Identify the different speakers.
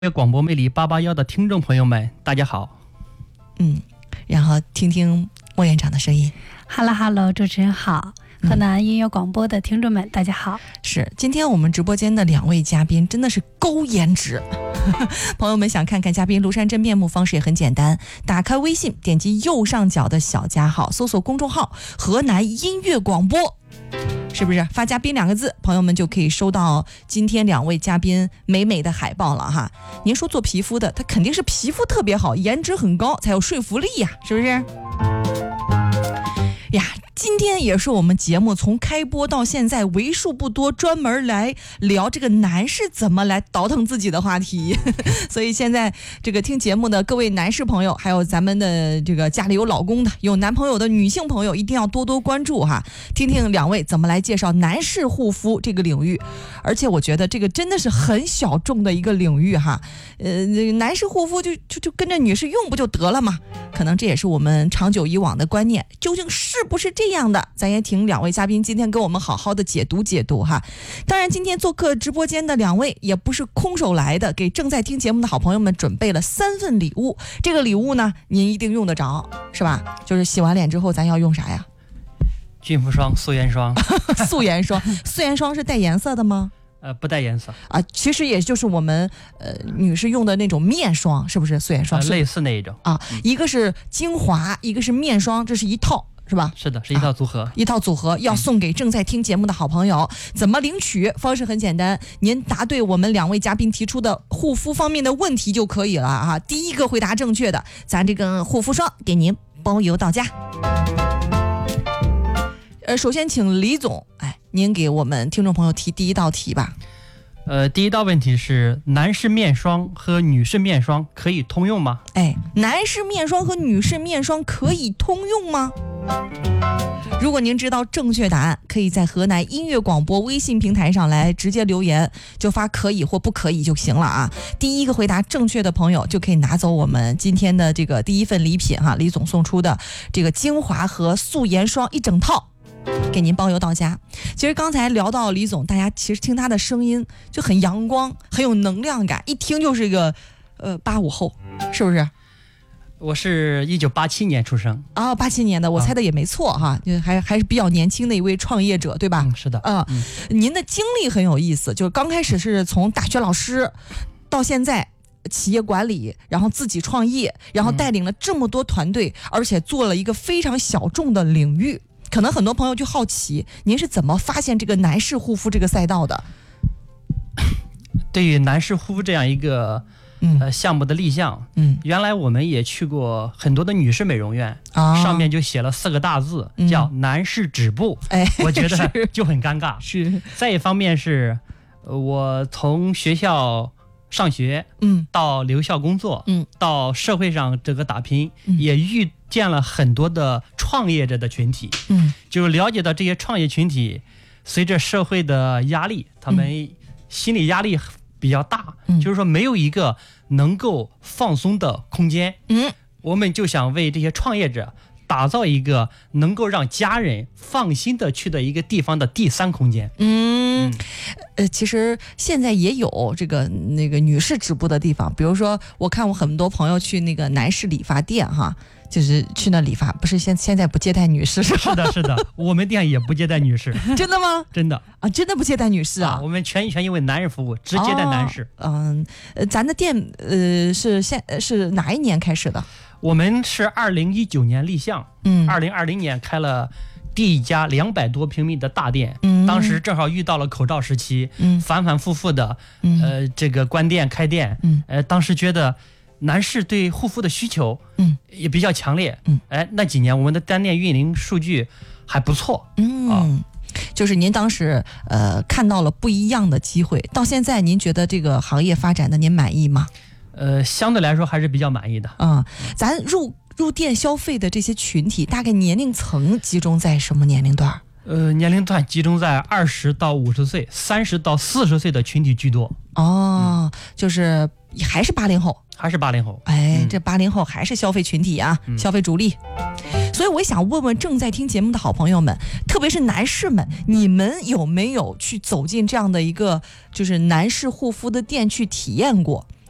Speaker 1: 广播魅力881的听众朋友们，大家好。
Speaker 2: 然后听听莫院长的声音。
Speaker 3: Hello， 主持人好。河南音乐广播的听众们，大家好。
Speaker 2: 是，今天我们直播间的2位嘉宾真的是高颜值。朋友们想看看嘉宾庐山真面目，方式也很简单，打开微信，点击右上角的小加号，搜索公众号河南音乐广播，是不是发嘉宾2个字，朋友们就可以收到今天2位嘉宾美美的海报了哈。您说做皮肤的，他肯定是皮肤特别好，颜值很高，才有说服力呀，是不是呀？今天也是我们节目从开播到现在为数不多专门来聊这个男士怎么来倒腾自己的话题。所以现在这个听节目的各位男士朋友，还有咱们的这个家里有老公的、有男朋友的女性朋友，一定要多多关注哈，听听2位怎么来介绍男士护肤这个领域。而且我觉得这个真的是很小众的一个领域哈，男士护肤就跟着女士用不就得了吗？可能这也是我们长久以往的观念，究竟是不是这样的？咱也请2位嘉宾今天跟我们好好的解读解读哈。当然，今天做客直播间的2位也不是空手来的，给正在听节目的好朋友们准备了3份礼物。这个礼物呢，您一定用得着，是吧？就是洗完脸之后，咱要用啥呀？
Speaker 1: 菌肤霜、素颜霜。
Speaker 2: 素颜霜，素颜霜是带颜色的吗？
Speaker 1: 不带颜色
Speaker 2: 啊，其实也就是我们女士用的那种面霜，是不是？素颜霜
Speaker 1: 类似那一种
Speaker 2: 啊，一个是精华，一个是面霜，这是一套。是吧？
Speaker 1: 是的，是一套组合，
Speaker 2: 一套组合要送给正在听节目的好朋友。怎么领取？方式很简单，您答对我们2位嘉宾提出的护肤方面的问题就可以了啊。第一个回答正确的，咱这个护肤霜给您包邮到家。首先请李总，您给我们听众朋友提第一道题吧。
Speaker 1: 第一道问题是：男士面霜和女士面霜可以通用吗？
Speaker 2: 男士面霜和女士面霜可以通用吗？如果您知道正确答案，可以在河南音乐广播微信平台上来直接留言，就发可以或不可以就行了啊。第一个回答正确的朋友就可以拿走我们今天的这个第一份礼品哈，李总送出的这个精华和素颜霜一整套，给您包邮到家。其实刚才聊到李总，大家其实听他的声音就很阳光，很有能量感，一听就是一个85后，是不是？
Speaker 1: 我是1987年出生
Speaker 2: 啊，87年的，我猜的也没错哈，就还是比较年轻的一位创业者，对吧？
Speaker 1: 是的。
Speaker 2: 您的经历很有意思，就是刚开始是从大学老师到现在企业管理，然后自己创业，然后带领了这么多团队，而且做了一个非常小众的领域。可能很多朋友就好奇，您是怎么发现这个男士护肤这个赛道的？
Speaker 1: 对于男士护肤这样一个项目的立项，原来我们也去过很多的女士美容院，上面就写了4个大字，叫男士止步。我觉得就很尴尬。
Speaker 2: 是。
Speaker 1: 再一方面是，我从学校上学，到留校工作，到社会上这个打拼，也遇见了很多的创业者的群体，就了解到这些创业群体随着社会的压力，他们心理压力比较大，就是说没有一个能够放松的空间。我们就想为这些创业者打造一个能够让家人放心的去的一个地方的第3空间。
Speaker 2: 其实现在也有这个那个女士止步的地方，比如说我看我很多朋友去那个男士理发店哈，就是去那理发，不是现在不接待女士是吧？
Speaker 1: 是的，我们店也不接待女士。
Speaker 2: 真的吗？
Speaker 1: 真的
Speaker 2: 啊，真的不接待女士啊？
Speaker 1: 我们全因为男人服务，只接待男士。
Speaker 2: 咱的店是哪一年开始的？
Speaker 1: 我们是2019年立项，2020年开了第一家200多平米的大店，当时正好遇到了口罩时期，反反复复的这个关店开店，当时觉得男士对护肤的需求也比较强烈，那几年我们的单店运营数据还不错，
Speaker 2: 就是您当时看到了不一样的机会，到现在您觉得这个行业发展的您满意吗？
Speaker 1: 相对来说还是比较满意的。
Speaker 2: 咱入店消费的这些群体，大概年龄层集中在什么年龄段？
Speaker 1: 年龄段集中在20到50岁、30到40岁的群体居多。
Speaker 2: 就是还是80后，这80后还是消费群体啊，消费主力。所以我想问问正在听节目的好朋友们，特别是男士们，你们有没有去走进这样的一个就是男士护肤的店去体验过？